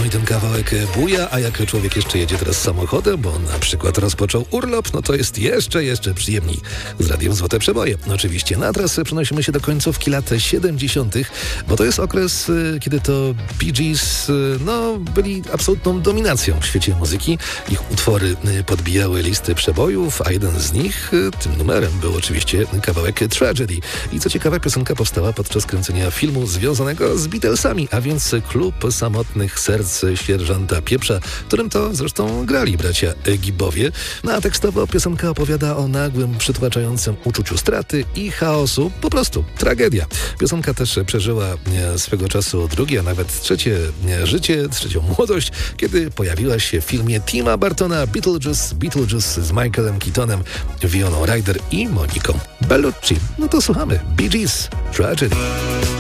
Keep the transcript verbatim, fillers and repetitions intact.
i ten kawałek buja, a jak człowiek jeszcze jedzie teraz samochodem, bo na przykład rozpoczął urlop, no to jest jeszcze, jeszcze przyjemniej. Z radiem Złote Przeboje. Oczywiście. No a teraz przenosimy się do końcówki lat siedemdziesiątych, bo to jest okres, kiedy to Bee Gees, no, byli absolutną dominacją w świecie muzyki. Ich utwory podbijały listy przebojów, a jeden z nich, tym numerem, był oczywiście kawałek Tragedy. I co ciekawe, piosenka powstała podczas kręcenia filmu związanego z Beatlesami, a więc Klub Samotnych Serc Sierżanta Pieprza, którym to zresztą grali bracia Gibbowie. No a tekstowo piosenka opowiada o nagłym, przytłaczającym uczuciu straty i chaosu. Po prostu tragedia. Piosenka też przeżyła swego czasu drugie, a nawet trzecie życie, trzecią młodość, kiedy pojawiła się w filmie Tima Burtona Beetlejuice, Beetlejuice z Michaelem Keatonem, Vioną Ryder i Moniką Bellucci. No to słuchamy. Bee Gees, Tragedy.